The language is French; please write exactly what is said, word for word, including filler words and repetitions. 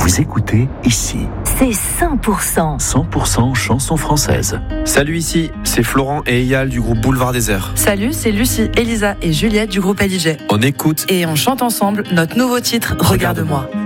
Vous écoutez ici. C'est cent pour cent. cent pour cent chansons françaises. Salut, ici, c'est Florent et Eyal du groupe Boulevard des Heures. Salut, c'est Lucie, Elisa et Juliette du groupe L I J. On écoute Et on chante ensemble notre nouveau titre, Regarde-moi.